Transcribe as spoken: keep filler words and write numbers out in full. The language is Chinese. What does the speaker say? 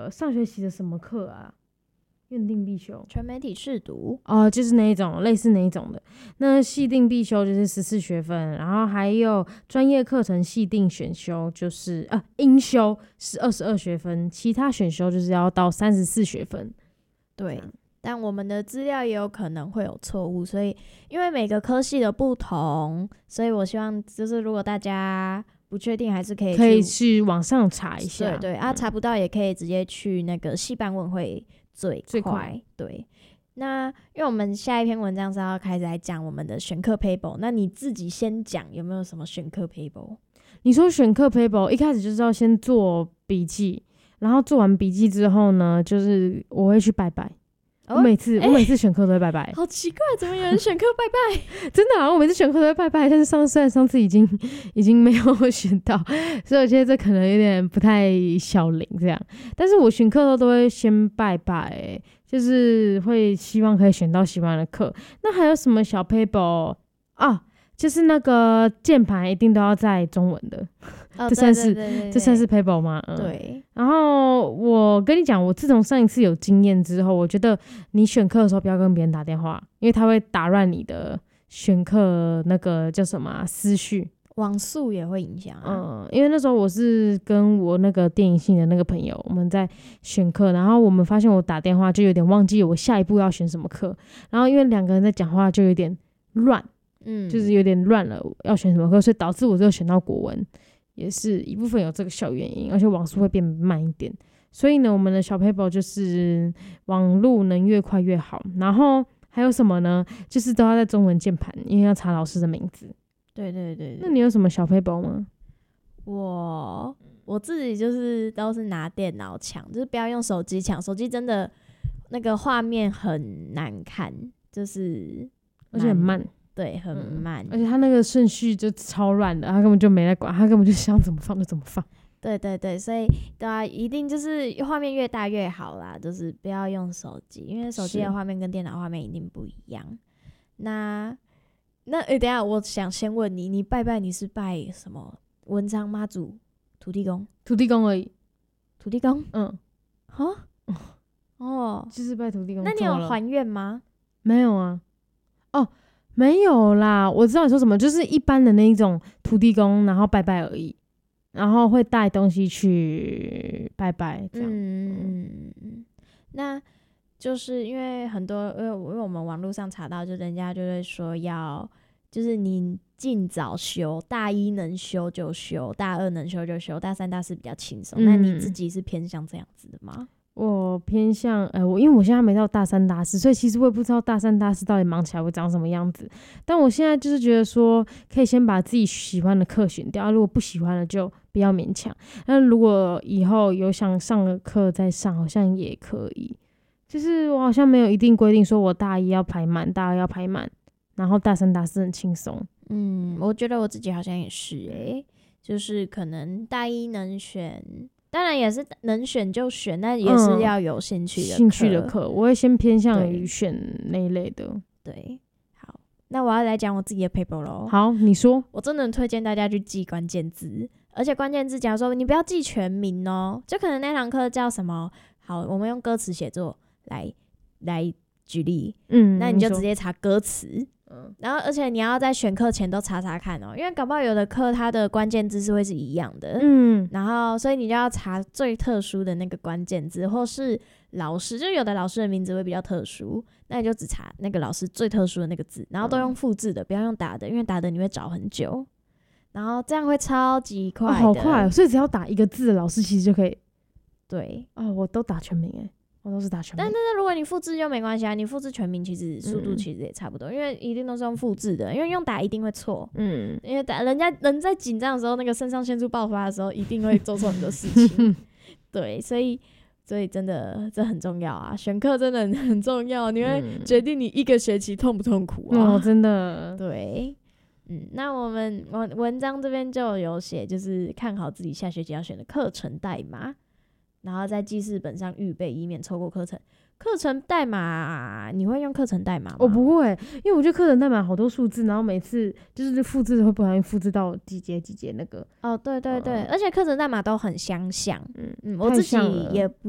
个上学期的什么课啊？院定必修， 全媒体试读哦、呃，就是那一种类似那一种的。那系定必修就是十四学分，然后还有专业课程系定选修就是呃应修是二十二学分，其他选修就是要到三十四学分。 对，但我们的资料也有可能会有错误，所以因为每个科系的不同，所以我希望就是如果大家不确定，还是可以去可以去网上查一下。 对对啊，查不到也可以直接去那个系办问会最快。 最快对，那因为我们下一篇文章是要开始来讲我们的选课 paper， 那你自己先讲有没有什么选课 paper？ 你说选课 paper 一开始就是要先做笔记，然后做完笔记之后呢，就是我会去拜拜。 哦、 我每次、 欸、 我每次选课都会拜拜， 好奇怪，怎么有人选课拜拜？ 真的啊！我每次选课都会拜拜，但是上虽然上次已经已经没有选到，所以我觉得这可能有点不太小灵这样。但是我选课都都会先拜拜、欸，就是会希望可以选到喜欢的课。那还有什么小 paper 啊？就是那个键盘一定都要在中文的， 哦、 这算是对对对对对这算是 paper 吗？嗯， 对。 然后我跟你讲，我自从上一次有经验之后，我觉得你选课的时候不要跟别人打电话，因为他会打乱你的选课那个叫什么、啊、思绪， 网速也会影响、啊。 嗯，因为那时候我是跟我那个电影系的那个朋友，我们在选课，然后我们发现我打电话就有点忘记我下一步要选什么课，然后因为两个人在讲话就有点乱。嗯，就是有点乱了，要选什么课，所以导致我就选到国文，也是一部分有这个小原因，而且网速会变慢一点。所以呢，我们的小 paper 就是网路能越快越好。然后还有什么呢？就是都要在中文键盘，因为要查老师的名字。 对对 对, 对。 那你有什么小 paper 吗？ 我我自己就是都是拿电脑抢，就是不要用手机抢，手机真的那个画面很难看，就是而且很慢。 对，很慢、嗯， 而且他那个顺序就超乱的，他根本就没在管，他根本就想怎么放就怎么放。 对对对，所以对啊，一定就是画面越大越好啦，就是不要用手机，因为手机的画面跟电脑画面一定不一样。那那诶、欸，等一下，我想先问你，你拜拜你是拜什么？文昌妈祖、土地公、 土地公而已。 土地公？ 嗯， 哈，哦， 就是拜土地公。 那你有还愿吗？ 没有啊。哦。没有啦，我知道你说什么，就是一般的那一种土地公，然后拜拜而已，然后会带东西去拜拜，这样。 嗯嗯，那就是因为很多，因为因为我们网络上查到，就人家就会说要，就是你尽早修，大一能修就修，大二能修就修，大三、大四比较轻松。嗯、那你自己是偏向这样子的吗？ 我偏向呃，我因为我现在没到大三大四，所以其实我也不知道大三大四到底忙起来会长什么样子。但我现在就是觉得说，可以先把自己喜欢的课选掉，如果不喜欢的就不要勉强。那如果以后有想上的课再上，好像也可以。就是我好像没有一定规定说我大一要排满，大二要排满，然后大三大四很轻松。 嗯，我觉得我自己好像也是诶、欸，就是可能大一能选。当然也是能选就选，但也是要有兴趣的课、嗯、 兴趣的课，我会先偏向于选那一类的。 对，好，那我要来讲我自己的 paper 咯。 好，你说。 我真的推荐大家去记关键字，而且关键字假如说你不要记全名哦，就可能那堂课叫什么，好，我们用歌词写作来来举例，嗯，那你就直接查歌词。嗯，然后而且你要在选课前都查查看哦，因为搞不好有的课它的关键字是会是一样的，嗯，然后所以你就要查最特殊的那个关键字，或是老师，就有的老师的名字会比较特殊，那你就只查那个老师最特殊的那个字，然后都用复制的，不要用打的，因为打的你会找很久，然后这样会超级快的， 哦，好快，所以只要打一个字，老师其实就可以。 对， 哦，我都打全名哎。我都是打全名， 但但是如果你复制就没关系啊，你复制全名其实速度其实也差不多，嗯、因为一定都是用复制的，因为用打一定会错，嗯，因为打人家人在紧张的时候，那个肾上腺素爆发的时候，一定会做错很多事情，对，所以所以真的这很重要啊，选课真的很重要，你会决定你一个学期痛不痛苦啊， 哦，真的， 对。嗯，那我们文文章这边就有写，就是看好自己下学期要选的课程代码。然后在记事本上预备，以免错过课程。课程代码，你会用课程代码吗？ 我不会，因为我觉得课程代码好多数字，然后每次就是复制会不小心复制到几节几节那个。 哦，对对对，呃、而且课程代码都很相像。嗯嗯，我自己也不